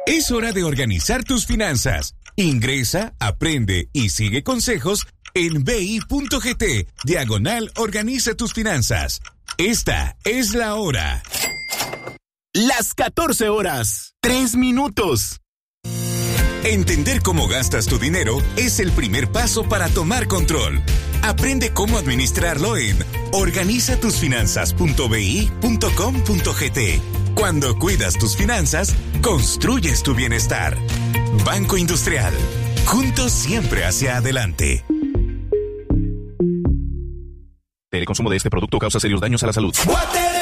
Es hora de organizar tus finanzas. Ingresa, aprende y sigue consejos en bi.gt/organiza tus finanzas. Esta es la hora. Las 14 horas, 3 minutos. Entender cómo gastas tu dinero es el primer paso para tomar control. Aprende cómo administrarlo en organizatusfinanzas.bi.com.gt. Cuando cuidas tus finanzas, construyes tu bienestar. Banco Industrial. Juntos siempre hacia adelante. El consumo de este producto causa serios daños a la salud.